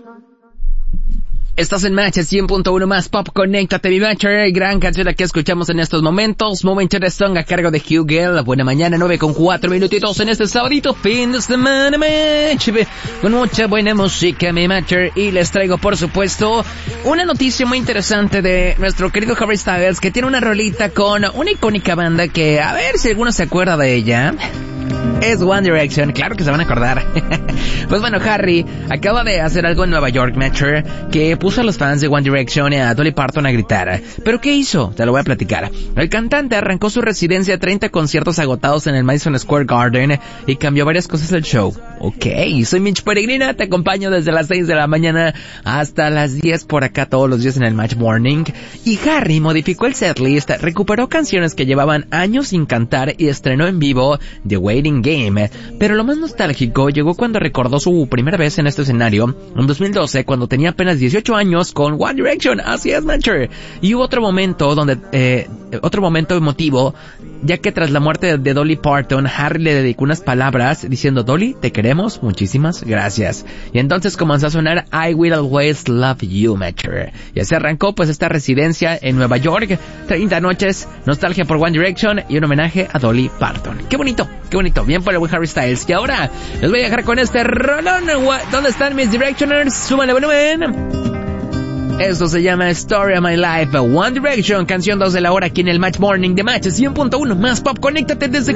Estás en Match 100.1 más Pop, conéctate mi Matcher, gran canción la que escuchamos en estos momentos, Momentary Song a cargo de Hugh Gale. Buena mañana, 9:04 minutitos en este sabadito, fin de semana Match, con mucha buena música mi Matcher, y les traigo por supuesto una noticia muy interesante de nuestro querido Harry Styles, que tiene una rolita con una icónica banda que, a ver si alguno se acuerda de ella. Es One Direction, claro que se van a acordar. Pues bueno, Harry acaba de hacer algo en Nueva York, Matcher, que puso a los fans de One Direction y a Dolly Parton a gritar. ¿Pero qué hizo? Te lo voy a platicar. El cantante arrancó su residencia a 30 conciertos agotados en el Madison Square Garden y cambió varias cosas del show. Ok, soy Mitch Peregrina, te acompaño desde las 6 de la mañana hasta las 10 por acá todos los días en el Match Morning. Y Harry modificó el setlist, recuperó canciones que llevaban años sin cantar y estrenó en vivo The Waiting Game. Pero lo más nostálgico llegó cuando recordó su primera vez en este escenario, en 2012, cuando tenía apenas 18 años con One Direction. Así es, Matcher. Y hubo otro momento otro momento emotivo, ya que tras la muerte de Dolly Parton, Harry le dedicó unas palabras diciendo: Dolly, te queremos, muchísimas gracias. Y entonces comenzó a sonar I Will Always Love You, Matcher. Y así arrancó pues esta residencia en Nueva York, 30 noches, nostalgia por One Direction y un homenaje a Dolly Parton. Qué bonito, bien por el buen Harry Styles. Y ahora les voy a dejar con este rolón. ¿Dónde están mis Directioners? Súbanle volumen. Esto se llama Story of My Life, One Direction, canción 2 de la hora aquí en el Match Morning de Match 100.1 más Pop. Conéctate desde